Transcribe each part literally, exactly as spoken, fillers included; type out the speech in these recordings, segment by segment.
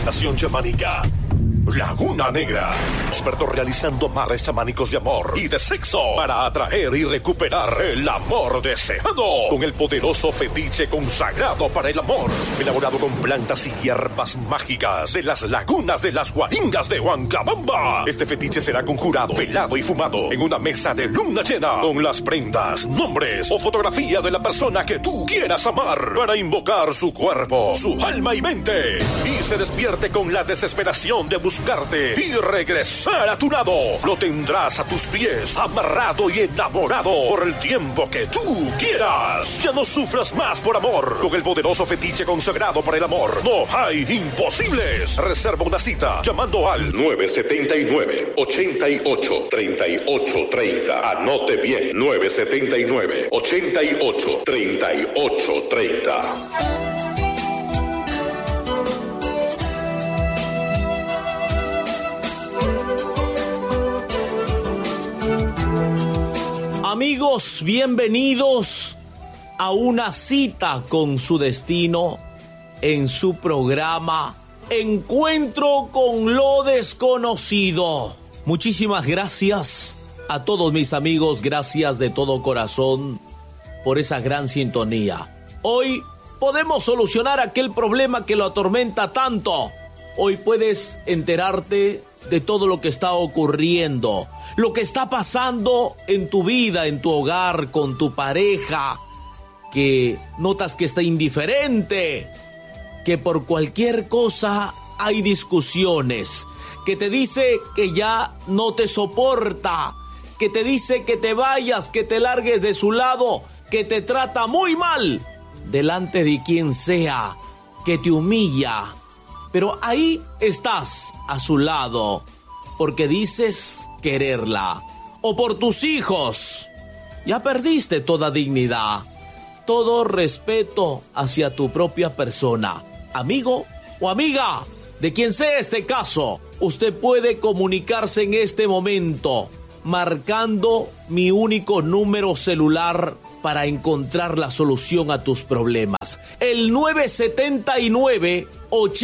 Fundación Chamánica Laguna Negra. Expertos realizando amarres chamánicos de amor y de sexo para atraer y recuperar el amor deseado con el poderoso fetiche consagrado para el amor, elaborado con plantas y hierbas mágicas de las lagunas de las Guaringas de Huancabamba. Este fetiche será conjurado, velado y fumado en una mesa de luna llena con las prendas, nombres o fotografía de la persona que tú quieras amar para invocar su cuerpo, su alma y mente y se despierte con la desesperación de buscar buscarte y regresar a tu lado. Lo tendrás a tus pies, amarrado y enamorado por el tiempo que tú quieras. Ya no sufras más por amor. Con el poderoso fetiche consagrado para el amor, no hay imposibles. Reserva una cita llamando al nueve siete nueve, ocho ocho, tres ocho tres cero. Anote bien, nueve siete nueve, ocho ocho, tres ocho tres cero. Amigos, bienvenidos a una cita con su destino en su programa Encuentro con lo Desconocido. Muchísimas gracias a todos mis amigos, gracias de todo corazón por esa gran sintonía. Hoy podemos solucionar aquel problema que lo atormenta tanto. Hoy puedes enterarte de todo lo que está ocurriendo, lo que está pasando en tu vida, en tu hogar, con tu pareja, que notas que está indiferente, que por cualquier cosa hay discusiones, que te dice que ya no te soporta, que te dice que te vayas, que te largues de su lado, que te trata muy mal delante de quien sea, que te humilla. Pero ahí estás a su lado porque dices quererla. O por tus hijos. Ya perdiste toda dignidad, todo respeto hacia tu propia persona. Amigo o amiga, de quien sea este caso, usted puede comunicarse en este momento marcando mi único número celular para encontrar la solución a tus problemas. El nueve siete nueve, ocho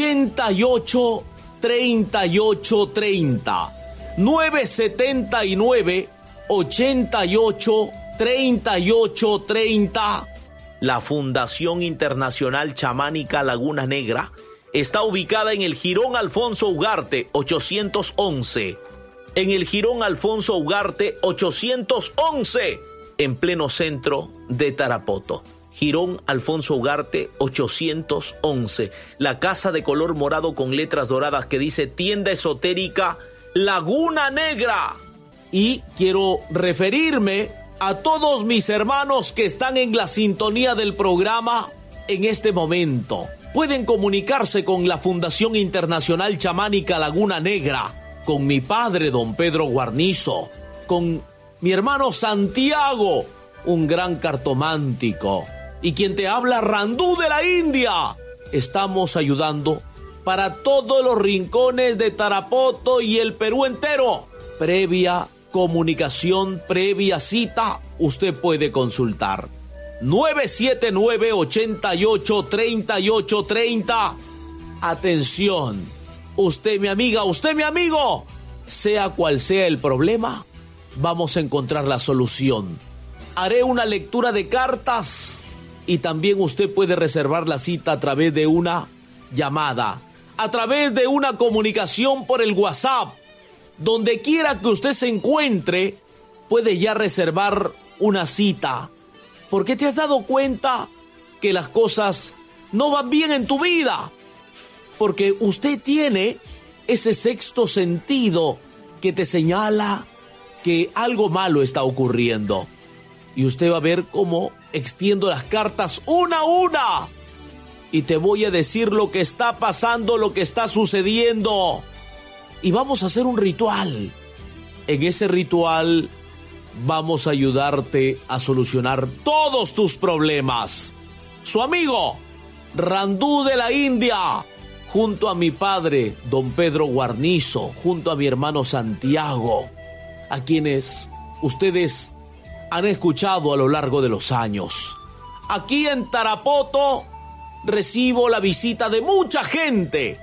ocho, tres ocho tres cero. nueve siete nueve, ocho ocho, tres ocho tres cero. La Fundación Internacional Chamánica Laguna Negra está ubicada en el Jirón Alfonso Ugarte ochocientos once. En el Jirón Alfonso Ugarte ochocientos once, en pleno centro de Tarapoto. Jirón Alfonso Ugarte ochocientos once. La casa de color morado con letras doradas que dice Tienda Esotérica Laguna Negra. Y quiero referirme a todos mis hermanos que están en la sintonía del programa en este momento. Pueden comunicarse con la Fundación Internacional Chamánica Laguna Negra, con mi padre, don Pedro Guarnizo, con mi hermano Santiago, un gran cartomántico, y quien te habla, Randú de la India. Estamos ayudando para todos los rincones de Tarapoto y el Perú entero. Previa comunicación, previa cita, usted puede consultar. nueve siete nueve, ocho ocho, tres ocho tres cero. Atención, usted mi amiga, usted mi amigo, sea cual sea el problema, vamos a encontrar la solución. Haré una lectura de cartas y también usted puede reservar la cita a través de una llamada, a través de una comunicación por el WhatsApp. Donde quiera que usted se encuentre, puede ya reservar una cita. Porque te has dado cuenta que las cosas no van bien en tu vida. Porque usted tiene ese sexto sentido que te señala que algo malo está ocurriendo. Y usted va a ver cómo extiendo las cartas una a una. Y te voy a decir lo que está pasando, lo que está sucediendo. Y vamos a hacer un ritual. En ese ritual vamos a ayudarte a solucionar todos tus problemas. Su amigo, Randú de la India, junto a mi padre, don Pedro Guarnizo, junto a mi hermano Santiago, a quienes ustedes han escuchado a lo largo de los años. Aquí en Tarapoto recibo la visita de mucha gente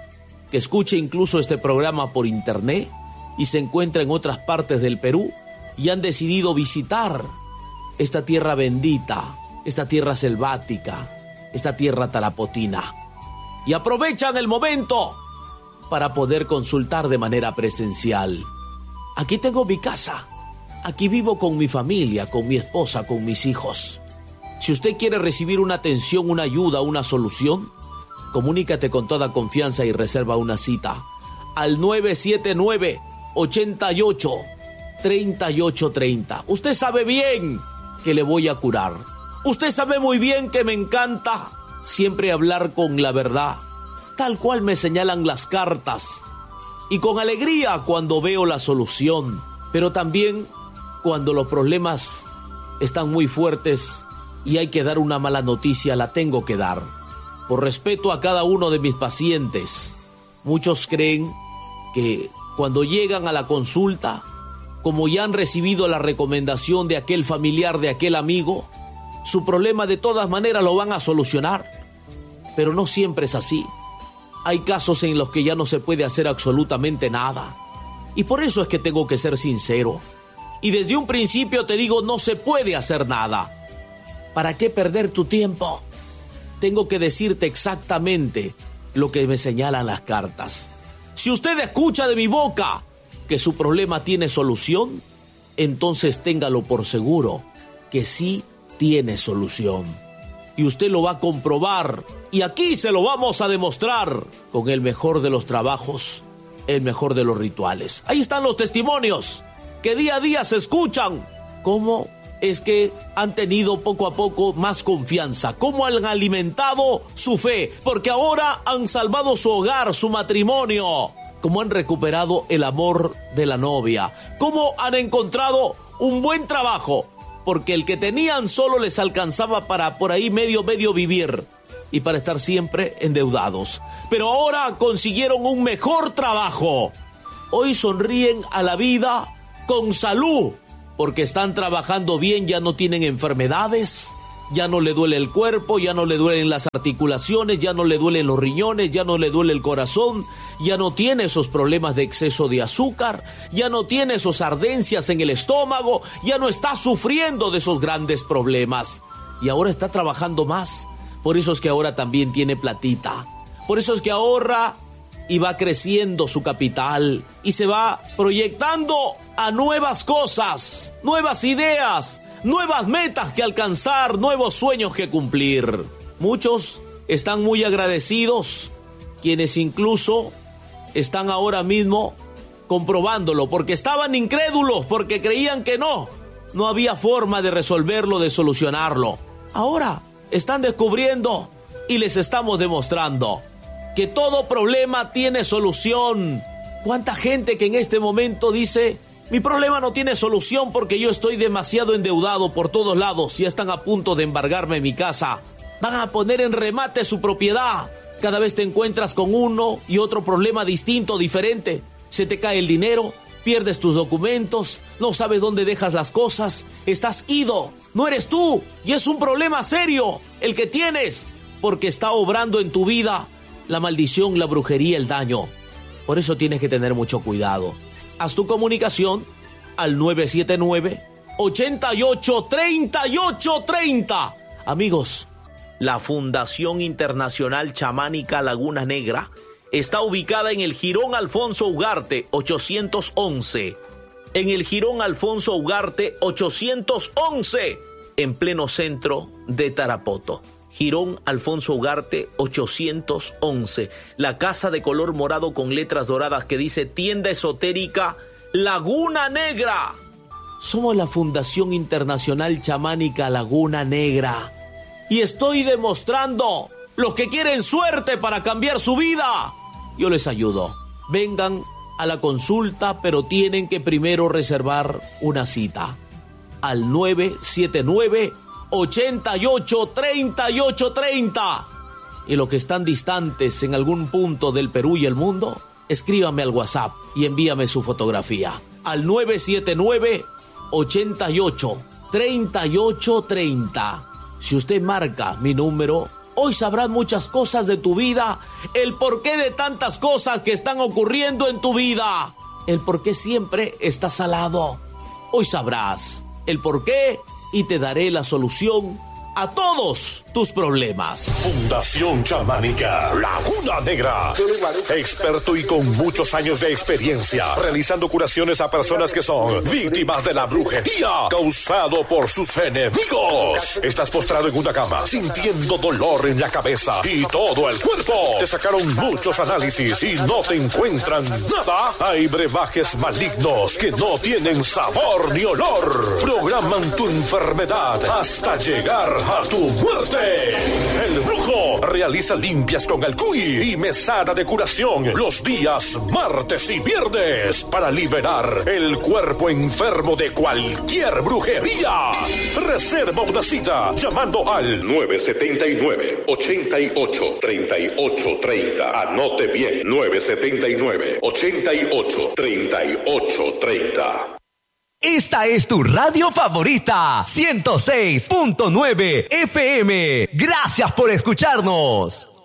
que escucha incluso este programa por internet y se encuentra en otras partes del Perú y han decidido visitar esta tierra bendita, esta tierra selvática, esta tierra tarapotina. Y aprovechan el momento para poder consultar de manera presencial. Aquí tengo mi casa, aquí vivo con mi familia, con mi esposa, con mis hijos. Si usted quiere recibir una atención, una ayuda, una solución, comunícate con toda confianza y reserva una cita al nueve siete nueve, ocho ocho, tres ocho tres cero. Usted sabe bien que le voy a curar. Usted sabe muy bien que me encanta siempre hablar con la verdad, tal cual me señalan las cartas, y con alegría cuando veo la solución, pero también cuando los problemas están muy fuertes y hay que dar una mala noticia, la tengo que dar. Por respeto a cada uno de mis pacientes, muchos creen que cuando llegan a la consulta, como ya han recibido la recomendación de aquel familiar, de aquel amigo, su problema de todas maneras lo van a solucionar. Pero no siempre es así. Hay casos en los que ya no se puede hacer absolutamente nada. Y por eso es que tengo que ser sincero. Y desde un principio te digo, no se puede hacer nada. ¿Para qué perder tu tiempo? Tengo que decirte exactamente lo que me señalan las cartas. Si usted escucha de mi boca que su problema tiene solución, entonces téngalo por seguro que sí tiene solución. Y usted lo va a comprobar. Y aquí se lo vamos a demostrar con el mejor de los trabajos, el mejor de los rituales. Ahí están los testimonios que día a día se escuchan. ¿Cómo es que han tenido poco a poco más confianza? ¿Cómo han alimentado su fe? Porque ahora han salvado su hogar, su matrimonio. ¿Cómo han recuperado el amor de la novia? ¿Cómo han encontrado un buen trabajo? Porque el que tenían solo les alcanzaba para por ahí medio, medio vivir y para estar siempre endeudados. Pero ahora consiguieron un mejor trabajo. Hoy sonríen a la vida con salud, porque están trabajando bien, ya no tienen enfermedades, ya no le duele el cuerpo, ya no le duelen las articulaciones, ya no le duelen los riñones, ya no le duele el corazón, ya no tiene esos problemas de exceso de azúcar, ya no tiene esas ardencias en el estómago, ya no está sufriendo de esos grandes problemas. Y ahora está trabajando más. Por eso es que ahora también tiene platita. Por eso es que ahorra y va creciendo su capital y se va proyectando a nuevas cosas, nuevas ideas, nuevas metas que alcanzar, nuevos sueños que cumplir. Muchos están muy agradecidos, quienes incluso están ahora mismo comprobándolo, porque estaban incrédulos, porque creían que no, no había forma de resolverlo, de solucionarlo. Ahora están descubriendo y les estamos demostrando que todo problema tiene solución. ¿Cuánta gente que en este momento dice: mi problema no tiene solución porque yo estoy demasiado endeudado por todos lados, ya están a punto de embargarme mi casa, van a poner en remate su propiedad? Cada vez te encuentras con uno y otro problema distinto, diferente. Se te cae el dinero, pierdes tus documentos, no sabes dónde dejas las cosas, estás ido, no eres tú, y es un problema serio el que tienes, porque está obrando en tu vida la maldición, la brujería, el daño. Por eso tienes que tener mucho cuidado. Haz tu comunicación al nueve siete nueve, ocho ocho, tres ocho tres cero. Amigos, la Fundación Internacional Chamánica Laguna Negra está ubicada en el Jirón Alfonso Ugarte ochocientos once. En el Jirón Alfonso Ugarte ochocientos once, en pleno centro de Tarapoto. Jirón Alfonso Ugarte ochocientos once. La casa de color morado con letras doradas que dice Tienda Esotérica Laguna Negra. Somos la Fundación Internacional Chamánica Laguna Negra. Y estoy demostrando, los que quieren suerte para cambiar su vida, yo les ayudo. Vengan a la consulta, pero tienen que primero reservar una cita al nueve siete nueve, ocho ocho, tres ocho tres cero. Y los que están distantes en algún punto del Perú y el mundo, escríbame al WhatsApp y envíame su fotografía al nueve siete nueve, ocho ocho, tres ocho tres cero. Si usted marca mi número, Hoy sabrás muchas cosas de tu vida, el porqué de tantas cosas que están ocurriendo en tu vida, el porqué siempre estás al lado. Hoy sabrás el porqué y te daré la solución a todos tus problemas. Fundación Chamánica Laguna Negra. Experto y con muchos años de experiencia realizando curaciones a personas que son víctimas de la brujería causado por sus enemigos. Estás postrado en una cama sintiendo dolor en la cabeza y todo el cuerpo. Te sacaron muchos análisis y no te encuentran nada. Hay brebajes malignos que no tienen sabor ni olor. Programan tu enfermedad hasta llegar a tu muerte. El brujo realiza limpias con alcuy y mesada de curación los días martes y viernes para liberar el cuerpo enfermo de cualquier brujería. Reserva una cita llamando al nueve siete nueve, ocho ocho, tres ocho tres cero. Anote bien, nueve siete nueve, ocho ocho, tres ocho tres cero. Esta es tu radio favorita, ciento seis punto nueve F M. Gracias por escucharnos.